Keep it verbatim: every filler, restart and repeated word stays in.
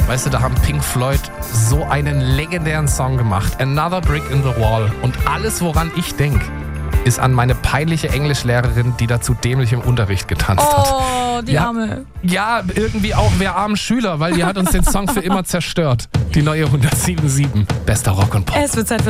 Weißt du, da haben Pink Floyd so einen legendären Song gemacht. Another Brick in the Wall. Und alles, woran ich denke, ist an meine peinliche Englischlehrerin, die dazu dämlich im Unterricht getanzt hat. Oh, die ja, Arme. Ja, irgendwie auch wir armen Schüler, weil die hat uns den Song für immer zerstört. Die neue hundertsieben Komma sieben. Bester Rock und Pop. Es wird Zeit für